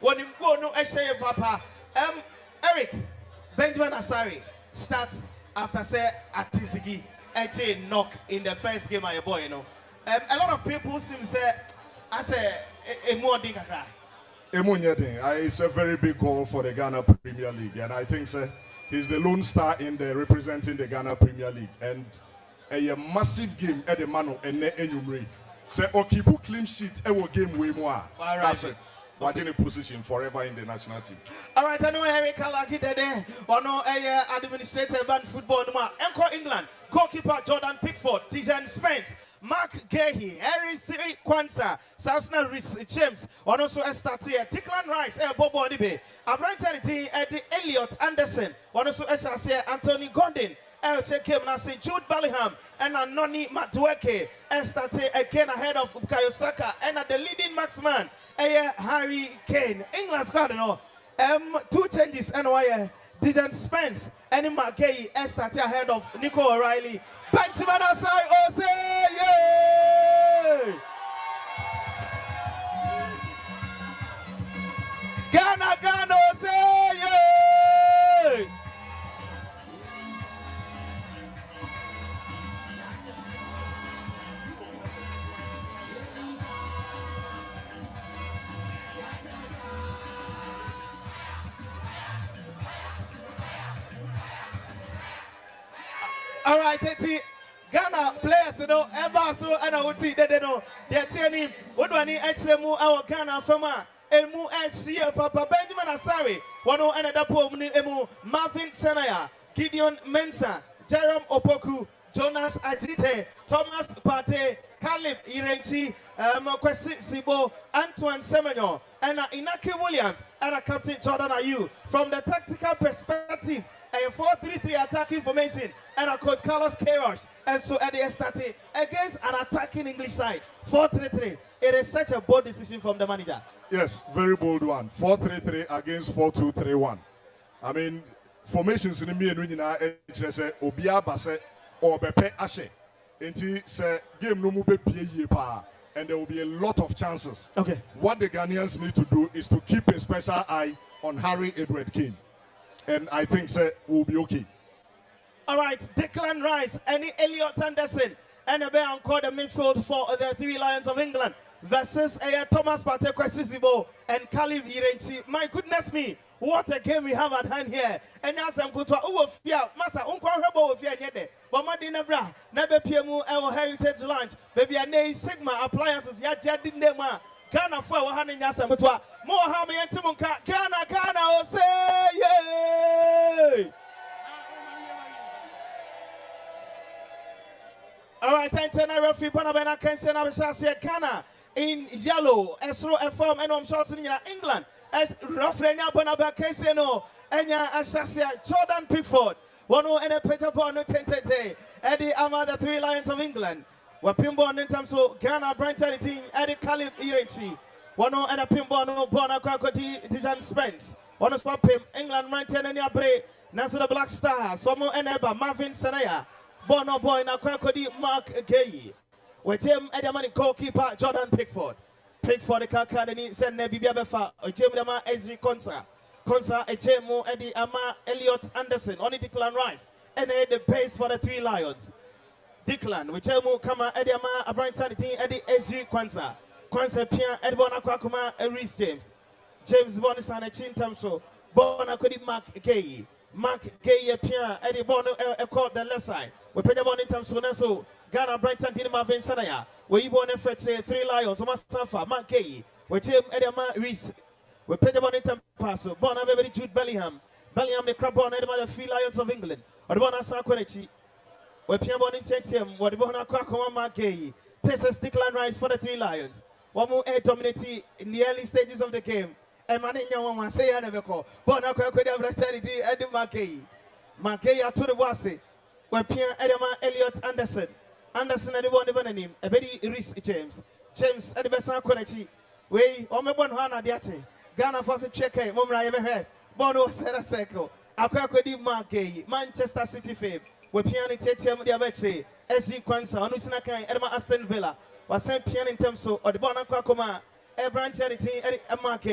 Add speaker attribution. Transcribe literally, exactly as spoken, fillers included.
Speaker 1: When you go no Eshe Papa. Um Eric Benjamin Asari starts after say Atisigi and knock in the first game of your boy, you know. Um, a lot of people seem to say I say a more thing.
Speaker 2: It's a very big goal for the Ghana Premier League, and I think sir, he's the lone star in the representing the Ghana Premier League, and a, a massive game at the Mano and Enyumri. Say Okibu clean sheet, a game way more. That's it. Watching a position forever in the national team.
Speaker 1: All right, I know Eric Kalaki there. Or no, a administrator band football. Encore England goalkeeper Jordan Pickford, Dijon Spence. Mark Gahey, Harry Siri Kwanzaa, Sasna Rhys James, and also Estatia, Declan Rice, Bobo Odibe, Abraham Eddie Elliot Anderson, and also Eshasia Anthony Gondin, El Shekem Nasi, Jude Bellingham, and Noni Madueke, Estate again ahead of Bukayo Saka, and the leading marksman, Harry Kane. England squad, you know, um, two changes, and why Dijon Spence, and Mark Gahey, Estate ahead of Nico O'Reilly. Benjamin Asai Ose, yay! Ghana, Ghana, Ose, yay! All right, Teti. Ghana players, you know, ever so and I would see that they know they're telling what do I need extra move our Ghana from a move here, Papa Benjamin Asari, one or another poem, Marvin Senaya, Gideon Mensah, Jerome Opoku, Jonas Ajite, Thomas Pate, Caleb Irenchi, um, Kwesi Sibo, Antoine Semenyo, and uh, Inaki Williams, and uh, Captain Jordan Ayew. From the tactical perspective, a four three three attacking formation, and a coach Carlos Queiroz, and so at the starting against an attacking English side, four three three. It is such a bold decision from the manager.
Speaker 2: Yes, very bold one. four three three against four two three one. I mean, formations in the me and we say Obia Basse or Bepe Ashe. Until say game no move be pa, and there will be a lot of chances.
Speaker 1: Okay.
Speaker 2: What the Ghanaians need to do is to keep a special eye on Harry Edward King. And I think sir will be okay.
Speaker 1: All right, Declan Rice and Elliot Anderson and a bear called the midfield for the Three Lions of England versus uh, Thomas Partey Kwesi and Caleb Irenchi. My goodness me, what a game we have at hand here. And now some good to oh fear, Massa unquarable fear yet. But Madina Bra, never P M O Heritage Lunch, baby a nay Sigma appliances yet didn't them. Ghana for one hundred years and more Mohammed and Timonka, Ghana, Ghana, oh say, yay! All right, thanks, and I referee Panabena Kensen Abishasi Ghana in yellow, Esro F M, and I'm sure in England as Rafrenia Panaba Kenseno, and Ashasia Jordan Pickford, one who and a Peter Bono Tente, Eddie Ama, the Three Lions of England. We're pinball in terms of Ghana, Brighton team, Eddie Caleb Irenchi. One and a pinball, no Bona Kwakoti, Dijon Spence. One of Swap him, England, Brighton and Yabre, Nasa the Black Stars, Swamo and Eba, Marvin Senaya, Bono Boy, Nakwakoti, Mark Gahey. With him, Eddie Money goalkeeper, Jordan Pickford. Pickford, the Kakadani, Send Nebi Biabefa, or Jim Dama, Ezri Konsa. Konsa, Ejemo, Eddie Ama, Elliot Anderson, only Declan Rice, and the base for the Three Lions. Declan, which will come Eddie Ama, a bright team, Eddie Ezri Kwanzaa. Kwanzaa Pia, Eddie Bonakwakuma, Rhys James. James Bonis and a chin tamso. Bonakodi Mark Gahey. Mark Gahey Pia, Eddie Bono, a called the left side. We pay the Bonin tamso, so Ghana Brighton Dina Marvin Sanaya. We you born in Three Lions, Thomas Safa, Mark Gahey. We Jim Eddie Ama, Rhys. We pay the Bonin tampaso. Bona baby Jude Bellingham. Bellingham, the crab born, Eddie the Three Lions of England. Or the Bonasa Konechi. We P M on him, what the Bona Kwakuma Mark Gahey. Texas Declan Rice for the Three Lions. One more air dominating in the early stages of the game. And Maninya one say I never call. Bona Kwakua Fraternity, Eddie Mark Gahey. Mark Gahey to the Wasi. We P M Edema Elliot Anderson. Anderson and the one even name. A very Rhys James. James at the Bessan Konechi. We, Omebon Hana Diate. Ghana for the check, Mumra ever heard. Bono Sarah Circle. Akwakudi Mark Gahey. Manchester City fame. We piano Tetiam Diabetre, S G Kwanzaa, Onusinakai, Edema Aston Villa, was sent piano in terms of the Bona Kwakuma, a branch editing, Eric Amake.